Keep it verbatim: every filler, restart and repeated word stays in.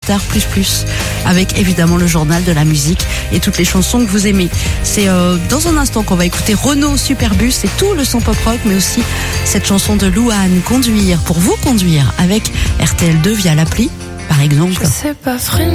Star plus plus, avec évidemment le journal de la musique et toutes les chansons que vous aimez. C'est euh, dans un instant qu'on va écouter Renaud Superbus et tout le son pop rock, mais aussi cette chanson de Louane, Conduire, pour vous conduire avec R T L deux via l'appli, par exemple. Je sais pas freiner.